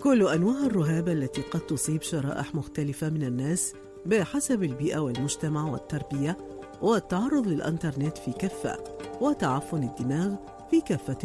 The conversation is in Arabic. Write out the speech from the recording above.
كل أنواع الرهاب التي قد تصيب شرائح مختلفة من الناس بحسب البيئة والمجتمع والتربية، والتعرض للإنترنت في كفة، وتعفن الدماغ في كفة